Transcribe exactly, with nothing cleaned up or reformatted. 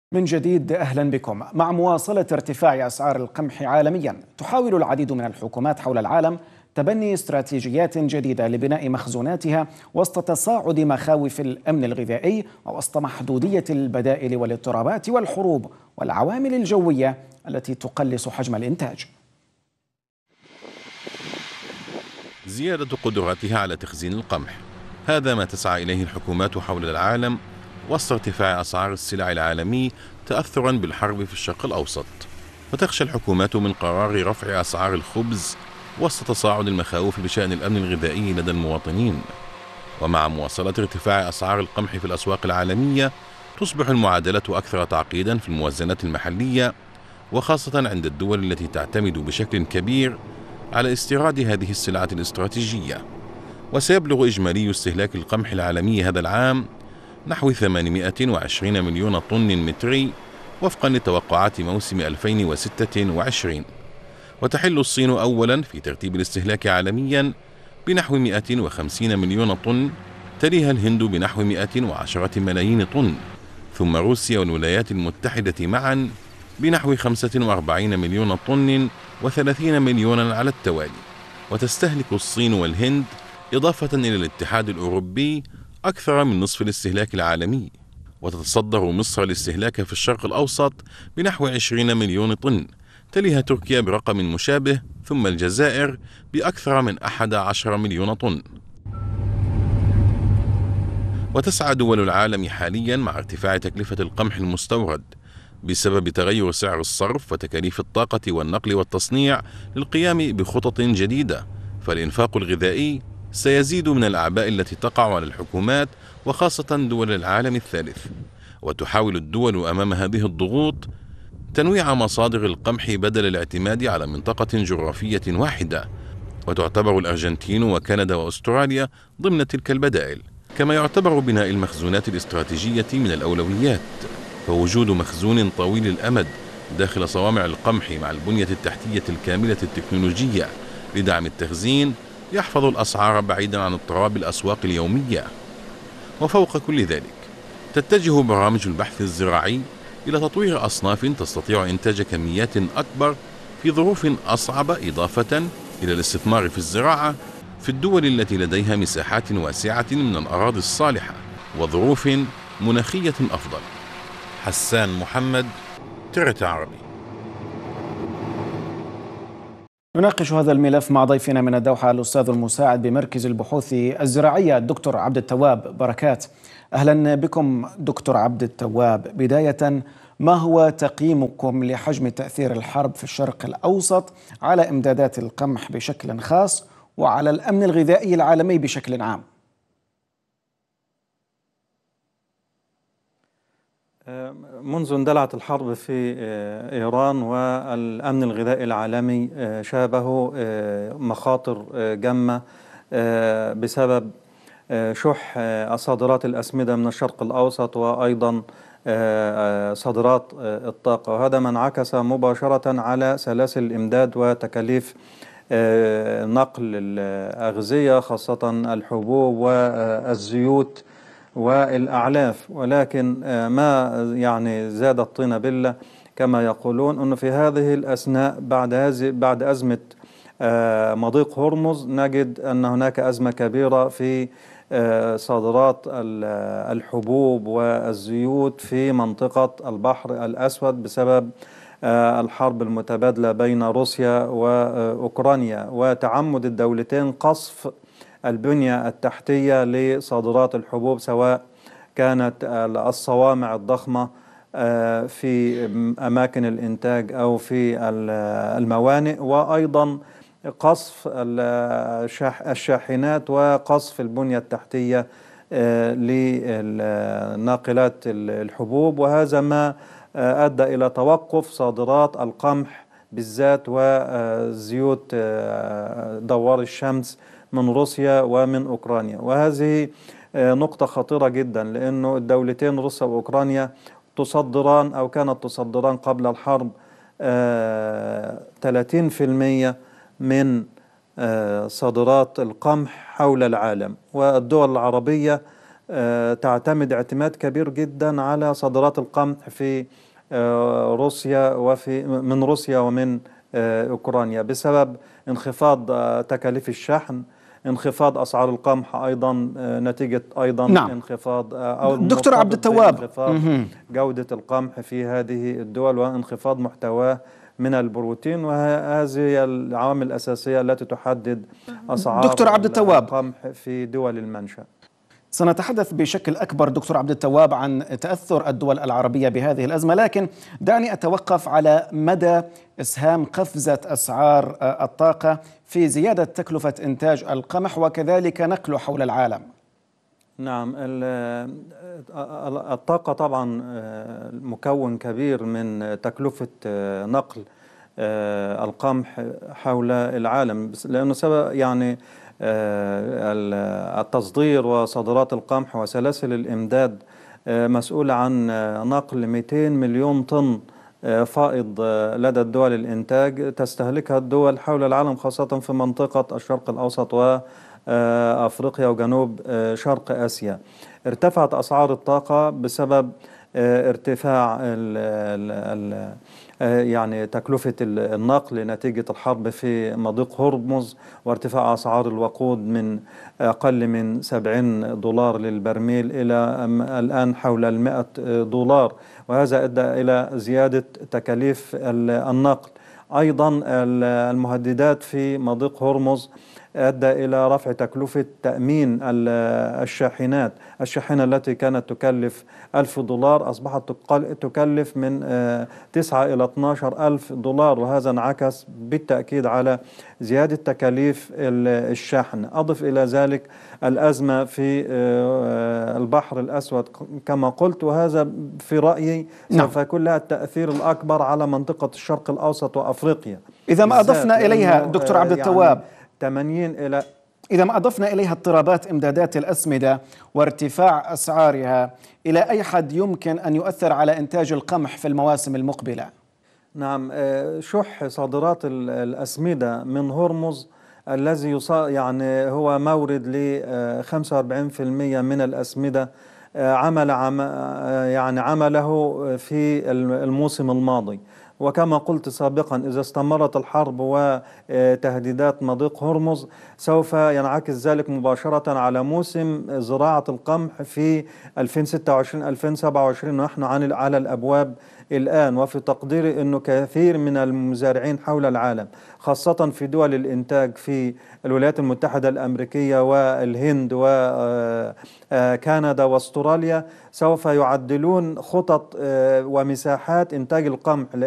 من جديد أهلا بكم. مع مواصلة ارتفاع أسعار القمح عالميا، تحاول العديد من الحكومات حول العالم تبني استراتيجيات جديدة لبناء مخزوناتها وسط تصاعد مخاوف الأمن الغذائي ووسط محدودية البدائل والاضطرابات والحروب والعوامل الجوية التي تقلص حجم الإنتاج. زيادة قدراتها على تخزين القمح، هذا ما تسعى إليه الحكومات حول العالم وسط ارتفاع أسعار السلع العالمي تأثرا بالحرب في الشرق الأوسط. وتخشى الحكومات من قرار رفع أسعار الخبز وسط تصاعد المخاوف بشأن الأمن الغذائي لدى المواطنين. ومع مواصلة ارتفاع أسعار القمح في الأسواق العالمية، تصبح المعادلة أكثر تعقيدا في الموازنات المحلية، وخاصة عند الدول التي تعتمد بشكل كبير على استيراد هذه السلعة الاستراتيجية. وسيبلغ إجمالي استهلاك القمح العالمي هذا العام نحو ثمانمائة وعشرين مليون طن متري وفقا لتوقعات موسم ألفين وستة وعشرين. وتحل الصين أولا في ترتيب الاستهلاك عالميا بنحو مائة وخمسين مليون طن، تليها الهند بنحو مائة وعشرة ملايين طن، ثم روسيا والولايات المتحدة معا بنحو خمسة وأربعين مليون طن وثلاثين مليونا على التوالي. وتستهلك الصين والهند إضافة إلى الاتحاد الأوروبي أكثر من نصف الاستهلاك العالمي. وتتصدر مصر الاستهلاك في الشرق الأوسط بنحو عشرين مليون طن، تليها تركيا برقم مشابه، ثم الجزائر بأكثر من أحد عشر مليون طن. وتسعى دول العالم حاليا مع ارتفاع تكلفة القمح المستورد بسبب تغير سعر الصرف وتكاليف الطاقة والنقل والتصنيع للقيام بخطط جديدة، فالإنفاق الغذائي سيزيد من الأعباء التي تقع على الحكومات وخاصة دول العالم الثالث. وتحاول الدول أمام هذه الضغوط تنويع مصادر القمح بدل الاعتماد على منطقة جغرافية واحدة، وتعتبر الأرجنتين وكندا وأستراليا ضمن تلك البدائل. كما يعتبر بناء المخزونات الاستراتيجية من الأولويات، فوجود مخزون طويل الأمد داخل صوامع القمح مع البنية التحتية الكاملة التكنولوجية لدعم التخزين يحفظ الأسعار بعيدا عن اضطراب الأسواق اليومية. وفوق كل ذلك، تتجه برامج البحث الزراعي إلى تطوير أصناف تستطيع إنتاج كميات أكبر في ظروف أصعب، إضافة إلى الاستثمار في الزراعة في الدول التي لديها مساحات واسعة من الأراضي الصالحة وظروف مناخية أفضل. حسان محمد، ترت عربي. نناقش هذا الملف مع ضيفنا من الدوحة الأستاذ المساعد بمركز البحوث الزراعية الدكتور عبد التواب بركات. أهلا بكم دكتور عبد التواب. بداية، ما هو تقييمكم لحجم تأثير الحرب في الشرق الأوسط على إمدادات القمح بشكل خاص وعلى الأمن الغذائي العالمي بشكل عام؟ منذ اندلعت الحرب في إيران والأمن الغذائي العالمي شابه مخاطر جمة بسبب شح صادرات الأسمدة من الشرق الأوسط وأيضا صادرات الطاقة، وهذا ما انعكس مباشرة على سلاسل الإمداد وتكاليف نقل الأغذية خاصة الحبوب والزيوت والأعلاف. ولكن ما يعني زاد الطين بلة كما يقولون أنه في هذه الأثناء بعد هذه بعد أزمة مضيق هرمز نجد أن هناك أزمة كبيرة في صادرات الحبوب والزيوت في منطقة البحر الأسود بسبب الحرب المتبادلة بين روسيا وأوكرانيا وتعمد الدولتين قصف البنية التحتية لصادرات الحبوب، سواء كانت الصوامع الضخمة في أماكن الإنتاج أو في الموانئ، وأيضا قصف الشاحنات وقصف البنية التحتية لناقلات الحبوب. وهذا ما أدى إلى توقف صادرات القمح بالذات وزيوت دوار الشمس من روسيا ومن أوكرانيا. وهذه نقطة خطيرة جدا، لأنه الدولتين روسيا وأوكرانيا تصدران أو كانت تصدران قبل الحرب ثلاثين بالمئة من صادرات القمح حول العالم، والدول العربية تعتمد اعتماد كبير جدا على صادرات القمح في روسيا وفي من روسيا ومن أوكرانيا بسبب انخفاض تكاليف الشحن، انخفاض أسعار القمح أيضا نتيجة أيضا نعم. انخفاض أو دكتور عبد التواب، انخفاض جودة القمح في هذه الدول وانخفاض محتواه من البروتين، وهذه العوامل الأساسية التي تحدد أسعار دكتور عبد التواب القمح في دول المنشأ. سنتحدث بشكل أكبر دكتور عبد التواب عن تأثر الدول العربية بهذه الأزمة، لكن دعني أتوقف على مدى إسهام قفزة أسعار الطاقة في زيادة تكلفة إنتاج القمح وكذلك نقله حول العالم. نعم، الطاقة طبعا مكون كبير من تكلفة نقل القمح حول العالم، لأنه سبب يعني التصدير وصادرات القمح وسلاسل الإمداد مسؤولة عن نقل مئتين مليون طن فائض لدى الدول الإنتاج تستهلكها الدول حول العالم، خاصة في منطقة الشرق الأوسط وأفريقيا وجنوب شرق آسيا. ارتفعت أسعار الطاقة بسبب ارتفاع ال ال يعني تكلفة النقل نتيجة الحرب في مضيق هرمز، وارتفاع أسعار الوقود من أقل من سبعين دولار للبرميل إلى الآن حول المائة دولار، وهذا أدى إلى زيادة تكاليف النقل. أيضا المهددات في مضيق هرمز أدى إلى رفع تكلفة تأمين الشاحنات. الشاحنة التي كانت تكلف ألف دولار أصبحت تكلف من تسعة إلى اثني عشر ألف دولار، وهذا انعكس بالتأكيد على زيادة تكاليف الشحن. أضف إلى ذلك الأزمة في البحر الأسود كما قلت، وهذا في رأيي سوف يكون لها التأثير الأكبر على منطقة الشرق الأوسط وأفريقيا. إذا ما أضفنا إليها دكتور عبد التواب ثمانين إلى إذا ما أضفنا إليها اضطرابات إمدادات الأسمدة وارتفاع أسعارها، إلى أي حد يمكن أن يؤثر على إنتاج القمح في المواسم المقبلة؟ نعم، شح صادرات الأسمدة من هرمز الذي يعني هو مورد ل خمسة وأربعين بالمئة من الأسمدة عمل عم يعني عمله في الموسم الماضي. وكما قلت سابقا، إذا استمرت الحرب وتهديدات مضيق هرمز سوف ينعكس ذلك مباشرة على موسم زراعة القمح في ألفين وستة وعشرين ألفين وسبعة وعشرين، ونحن على الأبواب الآن. وفي تقديري أنه كثير من المزارعين حول العالم خاصة في دول الإنتاج في الولايات المتحدة الأمريكية والهند وكندا واستراليا سوف يعدلون خطط ومساحات إنتاج القمح.